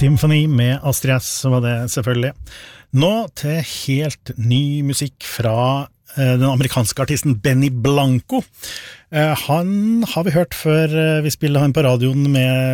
Symphony med Astrid S var det selvfølgelig. Nå til helt ny musikk fra den amerikanske artisten Benny Blanco. Han har vi hørt før vi spiller han på radioen med